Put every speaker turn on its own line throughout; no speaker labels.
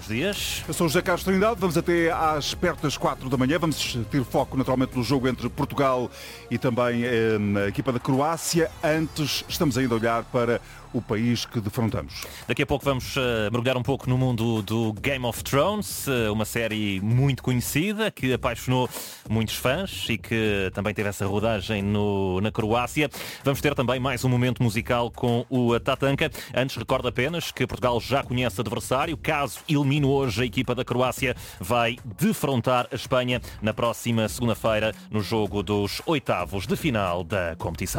Carlos Dias.
Eu sou o José Carlos Trindade, vamos até às perto das 4 da manhã. Vamos ter foco naturalmente no jogo entre Portugal e também a equipa da Croácia. Antes, estamos ainda a olhar para o país que defrontamos.
Daqui a pouco vamos mergulhar um pouco no mundo do Game of Thrones, uma série muito conhecida, que apaixonou muitos fãs e que também teve essa rodagem na Croácia. Vamos ter também mais um momento musical com o Tatanka. Antes, recordo apenas que Portugal já conhece o adversário. Caso elimine hoje a equipa da Croácia, vai defrontar a Espanha na próxima segunda-feira no jogo dos oitavos de final da competição.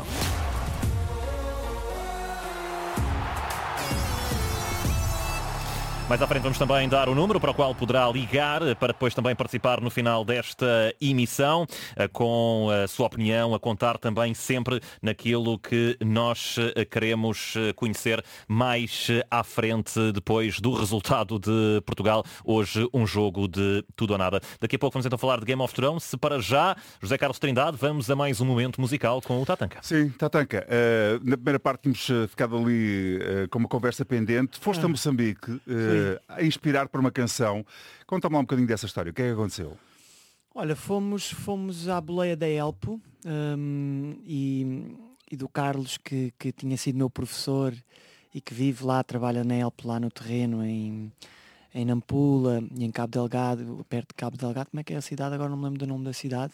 Mais à frente vamos também dar o número para o qual poderá ligar para depois também participar no final desta emissão, com a sua opinião, a contar também sempre naquilo que nós queremos conhecer mais à frente depois do resultado de Portugal. Hoje um jogo de tudo ou nada. Daqui a pouco vamos então falar de Game of Thrones. Se para já, José Carlos Trindade, vamos a mais um momento musical com o Tatanka.
Sim, Tatanka. Na primeira parte tínhamos ficado ali com uma conversa pendente. Foste a Moçambique a inspirar para uma canção. Conta-me lá um bocadinho dessa história. O que é que aconteceu?
Olha, fomos à boleia da Elpo e do Carlos, que tinha sido meu professor e que vive lá, trabalha na Elpo, lá no terreno, em Nampula e em Cabo Delgado, perto de Cabo Delgado. Como é que é a cidade? Agora não me lembro do nome da cidade.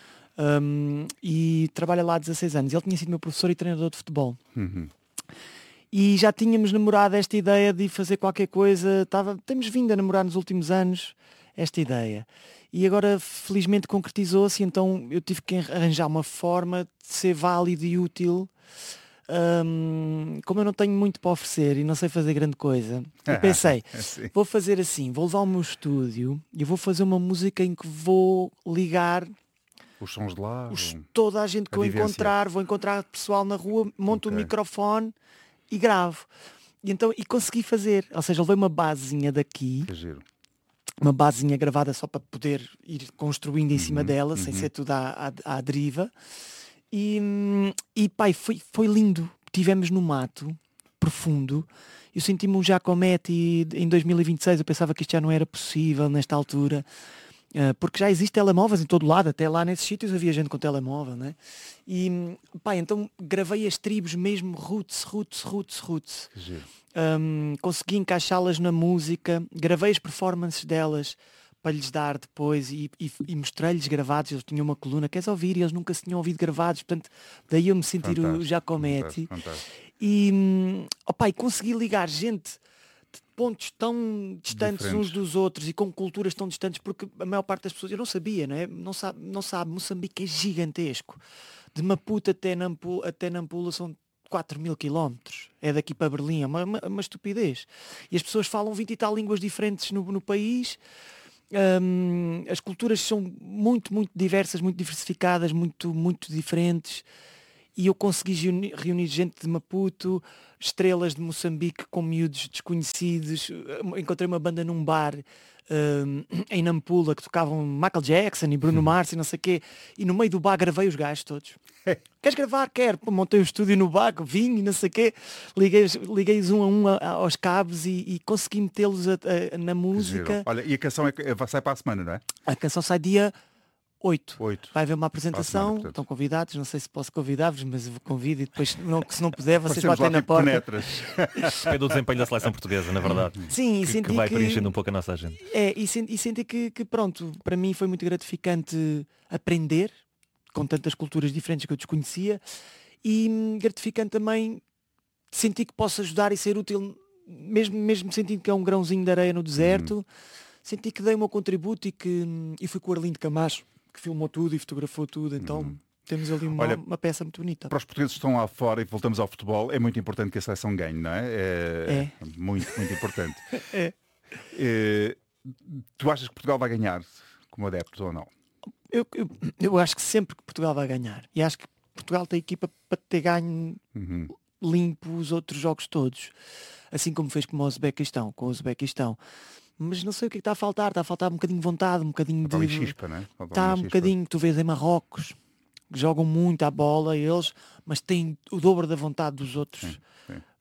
E trabalha lá há 16 anos. Ele tinha sido meu professor e treinador de futebol. E já tínhamos namorado esta ideia de fazer qualquer coisa. Temos vindo a namorar nos últimos anos esta ideia. E agora felizmente concretizou-se, então eu tive que arranjar uma forma de ser válido e útil. Como eu não tenho muito para oferecer e não sei fazer grande coisa, eu pensei, vou fazer assim, vou levar o meu estúdio e vou fazer uma música em que vou ligar
os sons de lá,
toda a gente que eu encontrar, vou encontrar pessoal na rua, monto o microfone e gravo. E consegui fazer. Ou seja, levei uma basezinha daqui. Uma basezinha gravada só para poder ir construindo em cima dela, sem ser tudo à deriva. E pai, foi lindo. Tivemos no mato, profundo. Eu senti-me um Giacometti e em 2026 eu pensava que isto já não era possível nesta altura. Porque já existem telemóveis em todo lado, até lá nesses sítios havia gente com telemóvel, né? E pá, então gravei as tribos mesmo roots. Consegui encaixá-las na música, gravei as performances delas para lhes dar depois e mostrei-lhes gravados. Eles tinham uma coluna, queres ouvir? E eles nunca se tinham ouvido gravados, portanto daí eu me sentir o Giacometti. E consegui ligar gente de pontos tão distantes uns dos outros e com culturas tão distantes, porque a maior parte das pessoas, eu não sabia, não é? Não sabe, Moçambique é gigantesco. De Maputo até Nampula são 4.000 quilómetros. É daqui para Berlim, é uma estupidez. E as pessoas falam 20 e tal línguas diferentes no país. As culturas são muito, muito diversas, muito diversificadas, muito, muito diferentes. E eu consegui reunir gente de Maputo, estrelas de Moçambique com miúdos desconhecidos. Encontrei uma banda num bar em Nampula que tocavam Michael Jackson e Bruno Mars e não sei o quê. E no meio do bar gravei os gajos todos. Queres gravar? Quero. Pô, montei o estúdio no bar, vim e não sei o quê. Liguei-os um a um aos cabos e consegui metê-los na música.
Olha, e a canção sai para a semana, não é?
A canção sai dia 8. Vai haver uma apresentação,
semana,
estão convidados, não sei se posso convidar-vos, mas eu convido e depois, se não puder, vocês batem na porta.
É do desempenho da seleção portuguesa, na verdade.
Sim,
que vai preenchendo um pouco a nossa agenda.
E senti que pronto, para mim foi muito gratificante aprender com tantas culturas diferentes que eu desconhecia e gratificante também sentir que posso ajudar e ser útil, mesmo sentindo que é um grãozinho de areia no deserto. Senti que dei o meu contributo e fui com o Arlindo Camacho, que filmou tudo e fotografou tudo, então temos ali uma peça muito bonita.
Para os portugueses que estão lá fora e voltamos ao futebol, é muito importante que a seleção ganhe, não é? É muito, muito importante. Tu achas que Portugal vai ganhar como adepto ou não?
Eu acho que sempre que Portugal vai ganhar. E acho que Portugal tem equipa para ter ganho limpo os outros jogos todos. Assim como fez com o Uzbequistão. Mas não sei o que está a faltar. Está a faltar um bocadinho de vontade, um bocadinho de...
chispa, não é?
Está um bocadinho, tu vês em Marrocos, jogam muito à bola eles, mas têm o dobro da vontade dos outros.
Sim.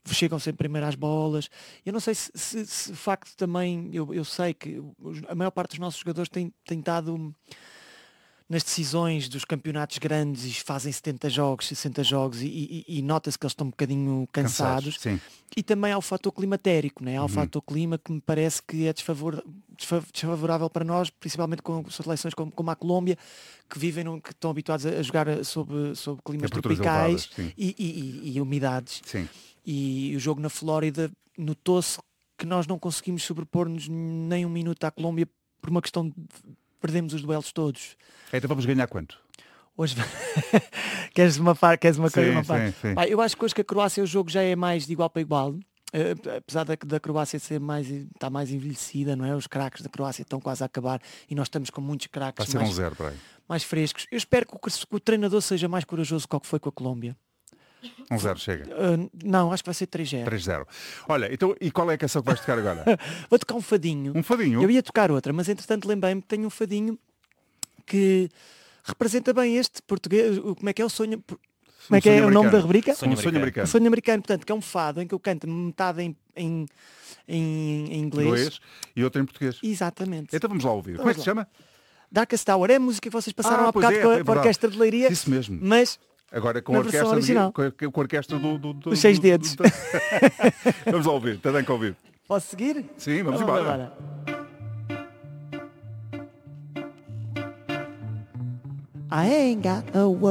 chegam sempre primeiro às bolas. Eu não sei se o facto também, eu sei que a maior parte dos nossos jogadores tem estado nas decisões dos campeonatos grandes e fazem 70 jogos, 60 jogos e nota-se que eles estão um bocadinho cansados.
Sim.
E também há o fator climatérico, né? Há o fator clima que me parece que é desfavorável para nós, principalmente com seleções como a Colômbia, que vivem, que estão habituados a jogar sob climas tropicais e umidades.
Sim.
E o jogo na Flórida notou-se que nós não conseguimos sobrepor-nos nem um minuto à Colômbia por uma questão de perdemos os duelos todos.
Então vamos ganhar quanto?
Hoje queres uma parte?
Sim.
Pá, eu acho que hoje que a Croácia o jogo já é mais de igual para igual. Apesar da Croácia ser está mais envelhecida, não é? Os craques da Croácia estão quase a acabar e nós estamos com muitos craques
Vai ser 1-0 para aí.
mais frescos. Eu espero que o treinador seja mais corajoso que o que foi com a Colômbia.
1-0 chega.
Não, acho que vai ser 3-0.
3-0. Olha, então, e qual é a canção que vais tocar agora?
Vou tocar um fadinho.
Um fadinho?
Eu ia tocar outra, mas entretanto lembrei-me que tenho um fadinho que representa bem este português. Como é que é o sonho? Como é que é o nome da rubrica?
Sonho americano.
Sonho americano, portanto, que é um fado em que eu canto metade em inglês
E outro em português.
Exatamente.
Então vamos lá ouvir. Como é que se chama?
Darkest Hour é a música que vocês passaram há bocado com a Orquestra de Leiria.
Isso mesmo.
Mas
agora com
na
a orquestra,
versão original.
com a orquestra
dos 6 dedos.
Vamos lá ouvir. Está bem que ouvir.
Posso seguir?
Sim, vamos embora.
Agora. I ain't got a word.